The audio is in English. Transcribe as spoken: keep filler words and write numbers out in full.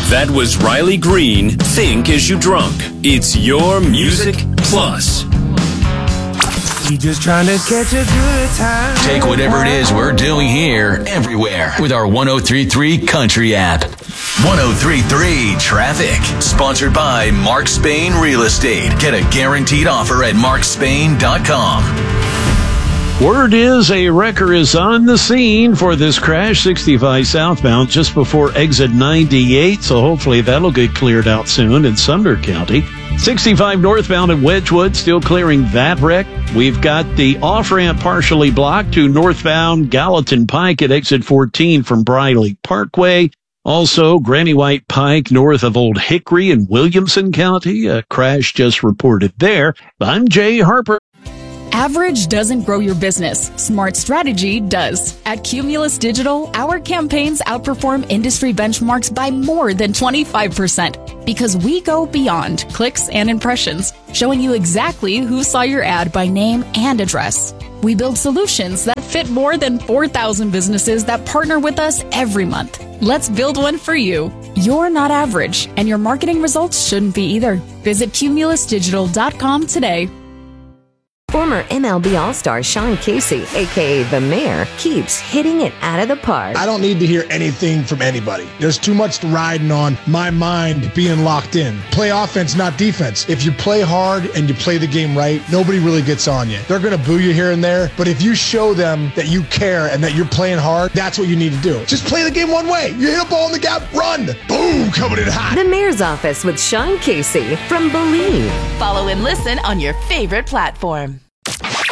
That was Riley Green, Think As You Drunk. It's your Music Plus. You just trying to catch a good time. Take whatever it is we're doing here everywhere with our one oh three point three Country app. one oh three point three Traffic. Sponsored by Mark Spain Real Estate. Get a guaranteed offer at mark spain dot com. Word is a wrecker is on the scene for this crash, sixty-five southbound, just before exit ninety-eight, so hopefully that'll get cleared out soon in Sumner County. sixty-five northbound at Wedgwood, still clearing that wreck. We've got the off-ramp partially blocked to northbound Gallatin Pike at exit fourteen from Briley Parkway. Also, Granny White Pike north of Old Hickory in Williamson County. A crash just reported there. I'm Jay Harper. Average doesn't grow your business. Smart strategy does. At Cumulus Digital, our campaigns outperform industry benchmarks by more than twenty-five percent because we go beyond clicks and impressions, showing you exactly who saw your ad by name and address. We build solutions that fit more than four thousand businesses that partner with us every month. Let's build one for you. You're not average, and your marketing results shouldn't be either. Visit cumulus digital dot com today. Former M L B All-Star Sean Casey, a k a. The Mayor, keeps hitting it out of the park. I don't need to hear anything from anybody. There's too much riding on my mind being locked in. Play offense, not defense. If you play hard and you play the game right, nobody really gets on you. They're going to boo you here and there, but if you show them that you care and that you're playing hard, that's what you need to do. Just play the game one way. You hit a ball in the gap, run. Boom, coming in hot. The Mayor's Office with Sean Casey from Believe. Follow and listen on your favorite platform.